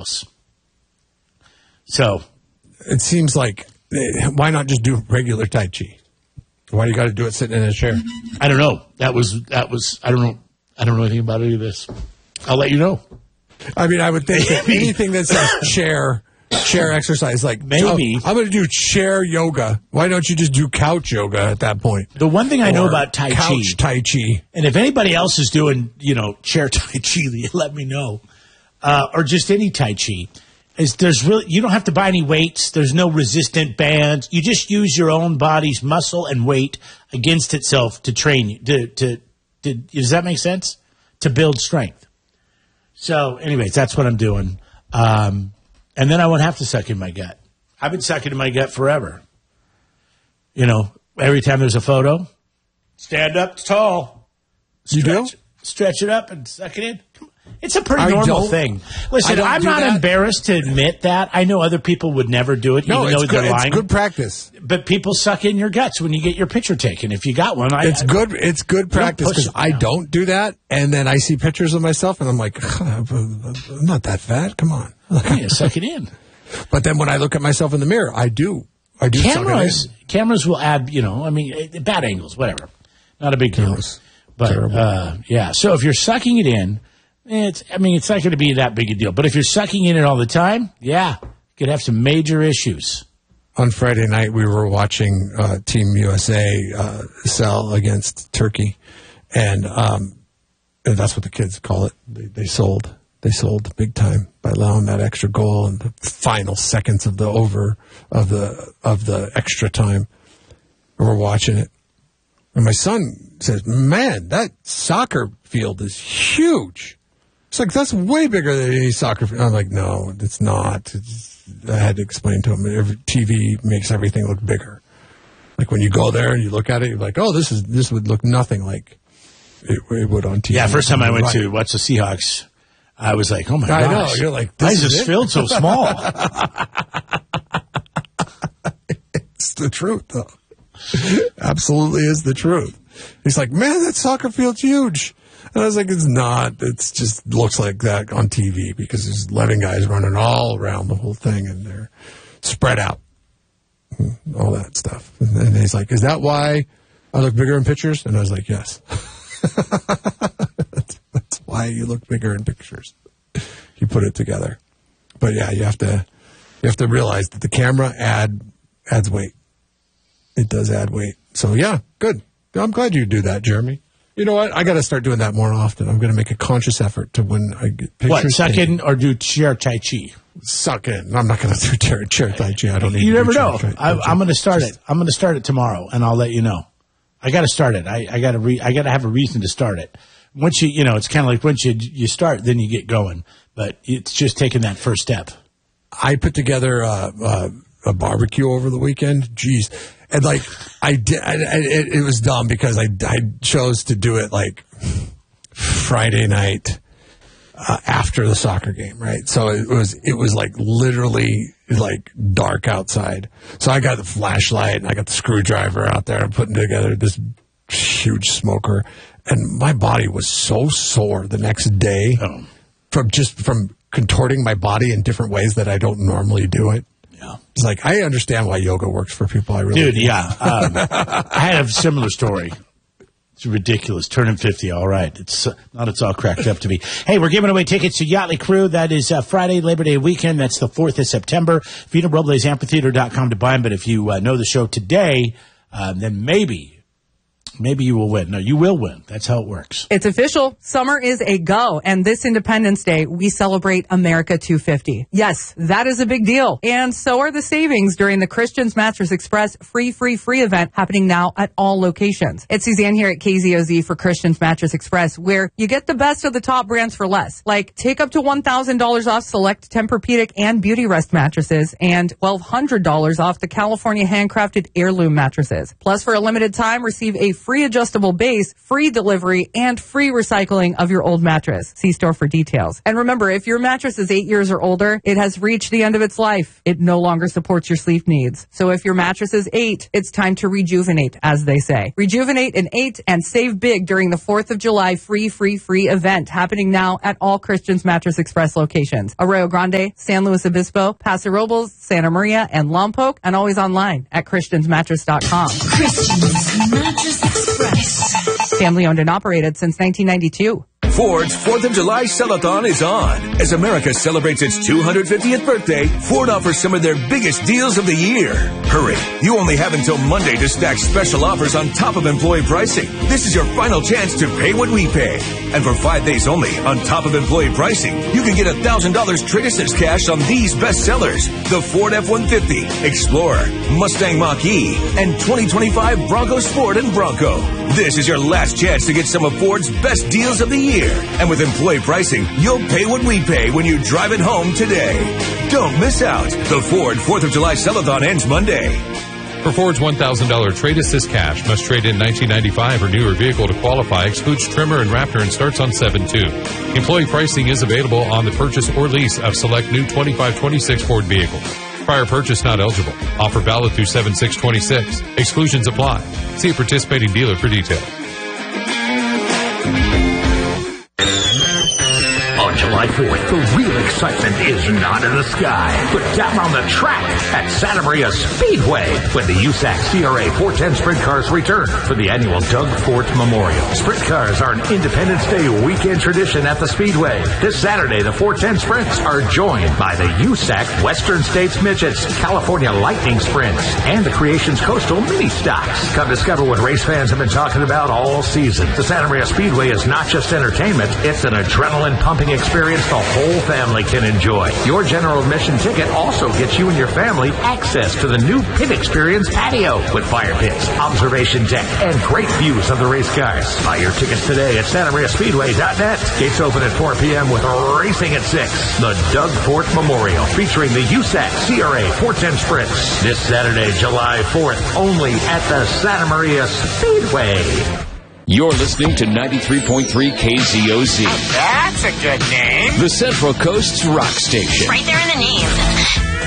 else. So it seems like, why not just do regular Tai Chi? Why you got to do it sitting in a chair? I don't know. That was. I don't know. I don't know anything about any of this. I'll let you know. I mean, I would think that anything that says chair exercise, like maybe I'm going to do chair yoga. Why don't you just do couch yoga at that point? The one thing I know about Tai Chi, couch Tai Chi, and if anybody else is doing, chair Tai Chi, let me know, or just any Tai Chi. You don't have to buy any weights. There's no resistant bands. You just use your own body's muscle and weight against itself to train you. Does that make sense? To build strength. So, anyways, that's what I'm doing. And then I won't have to suck in my gut. I've been sucking in my gut forever. Every time there's a photo, stand up tall. Stretch it up and suck it in. It's a pretty normal thing. Listen, I'm not embarrassed to admit that. I know other people would never do it, even though they're lying. It's good practice. But people suck in your guts when you get your picture taken. If you got one, it's good practice because I don't do that, and then I see pictures of myself, and I'm like, I'm not that fat. Come on, yeah, suck it in. But then when I look at myself in the mirror, I do. Cameras will add, bad angles, whatever. Not a big deal. But yeah, so if you're sucking it in. It's not going to be that big a deal. But if you're sucking in it all the time, you could have some major issues. On Friday night, we were watching Team USA sell against Turkey, and that's what the kids call it. They sold big time by allowing that extra goal in the final seconds of the extra time. And we're watching it, and my son says, "Man, that soccer field is huge." It's like, that's way bigger than any soccer field. I'm like, no, it's not. I had to explain to him, TV makes everything look bigger. Like when you go there and you look at it, you're like, oh, this would look nothing like it would on TV. Yeah, first time I went to watch the Seahawks, I was like, oh my gosh. I know. You're like, why is this field so small? It's the truth, though. Absolutely is the truth. He's like, man, that soccer field's huge. And I was like, it's not. It's just looks like that on TV because there's 11 guys running all around the whole thing, and they're spread out, all that stuff. And he's like, is that why I look bigger in pictures? And I was like, yes. That's why you look bigger in pictures. You put it together. But yeah, you have to realize that the camera adds weight. It does add weight. So yeah, good. I'm glad you do that, Jeremy. You know what? I got to start doing that more often. I'm going to make a conscious effort to when I get pictures. What, suck in or do chair Tai Chi? Suck in. I'm not going to do chair Tai Chi. I don't need. You never know. I'm going to start it. I'm going to start it tomorrow, and I'll let you know. I got to start it. I got to have a reason to start it. Once it's kind of like once you start, then you get going. But it's just taking that first step. I put together a barbecue over the weekend. Jeez. And like I did, it was dumb because I chose to do it like Friday night after the soccer game, right? So it was like literally like dark outside. So I got the flashlight and I got the screwdriver out there. I'm putting together this huge smoker, and my body was so sore the next day from contorting my body in different ways that I don't normally do it. Yeah. It's like, I understand why yoga works for people. I really do. Yeah. I had a similar story. It's ridiculous. Turning 50, all right. It's all cracked up to be. Hey, we're giving away tickets to Yachtly Crew. That is Friday, Labor Day weekend. That's the 4th of September. VitaRoblesAmphitheater.com to buy them. But if you know the show today, then maybe you will win. No, you will win. That's how it works. It's official. Summer is a go. And this Independence Day, we celebrate America 250. Yes, that is a big deal. And so are the savings during the Christian's Mattress Express free event happening now at all locations. It's Suzanne here at KZOZ for Christian's Mattress Express, where you get the best of the top brands for less. Like, take up to $1,000 off select Tempur-Pedic and Beauty Rest mattresses and $1,200 off the California handcrafted heirloom mattresses. Plus, for a limited time, receive a free adjustable base, free delivery, and free recycling of your old mattress. See store for details. And remember, if your mattress is 8 years or older, it has reached the end of its life. It no longer supports your sleep needs. So if your mattress is 8, it's time to rejuvenate, as they say. Rejuvenate in 8 and save big during the 4th of July free event happening now at all Christian's Mattress Express locations. Arroyo Grande, San Luis Obispo, Paso Robles, Santa Maria, and Lompoc, and always online at christiansmattress.com. Christian's Mattress Express. Family owned and operated since 1992. Ford's 4th of July Sell-a-thon is on. As America celebrates its 250th birthday, Ford offers some of their biggest deals of the year. Hurry, you only have until Monday to stack special offers on top of employee pricing. This is your final chance to pay what we pay. And for 5 days only, on top of employee pricing, you can get $1,000 Trade Assist cash on these bestsellers: the Ford F-150, Explorer, Mustang Mach-E, and 2025 Bronco Sport and Bronco. This is your last chance to get some of Ford's best deals of the year. And with employee pricing, you'll pay what we pay when you drive it home today. Don't miss out. The Ford 4th of July Sell-a-thon ends Monday. For Ford's $1,000 Trade Assist cash, must trade in 1995 or newer vehicle to qualify, excludes Trimmer and Raptor, and starts on 7/2. Employee pricing is available on the purchase or lease of select new 25-26 Ford vehicles. Prior purchase not eligible. Offer valid through 7/6/26. Exclusions apply. See a participating dealer for details. On July 4th, the real excitement is not in the sky, but down on the track at Santa Maria Speedway when the USAC CRA 410 Sprint Cars return for the annual Doug Fort Memorial. Sprint Cars are an Independence Day weekend tradition at the Speedway. This Saturday, the 410 Sprints are joined by the USAC Western States Midgets, California Lightning Sprints, and the Creations Coastal Mini Stocks. Come discover what race fans have been talking about all season. The Santa Maria Speedway is not just entertainment, it's an adrenaline-pumping experience the whole family can enjoy. Your general admission ticket also gets you and your family access to the new Pit Experience patio with fire pits, observation deck, and great views of the race cars. Buy your tickets today at SantaMariaSpeedway.net. Gates open at 4 p.m. with racing at 6. The Doug Fort Memorial featuring the USAC CRA 410 Sprints this Saturday, July 4th, only at the Santa Maria Speedway. You're listening to 93.3 KZOZ. That's a good name. The Central Coast's rock station. Right there in the name.